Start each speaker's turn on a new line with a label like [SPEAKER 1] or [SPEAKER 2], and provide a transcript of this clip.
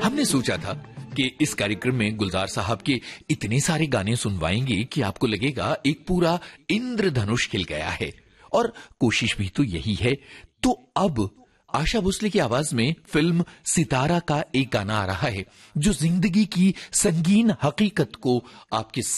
[SPEAKER 1] हमने सोचा था कि इस कार्यक्रम में गुलजार साहब के इतने सारे गाने सुनवाएंगे कि आपको लगेगा एक पूरा इंद्रधनुष खिल गया है, और कोशिश भी तो यही है। तो अब आशा भोसले की आवाज में फिल्म सितारा का एक गाना आ रहा है जो जिंदगी की संगीन हकीकत को आपके